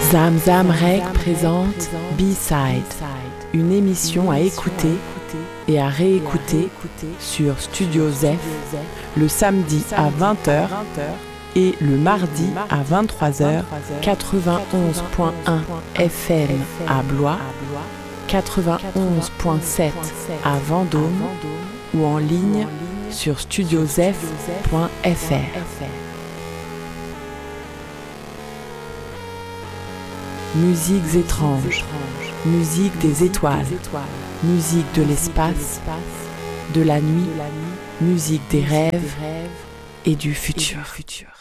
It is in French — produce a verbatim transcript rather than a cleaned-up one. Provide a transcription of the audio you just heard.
Zamzam Rec présente B-Side, une émission à écouter et à réécouter sur Studio Zef le samedi à vingt heures et le mardi à vingt-trois heures, quatre-vingt-onze point un F M à Blois, quatre-vingt-onze point sept à Vendôme ou en ligne sur studio zef point f r. Musiques étranges, musique des étoiles, musique de l'espace, de la nuit, musique des rêves et du futur.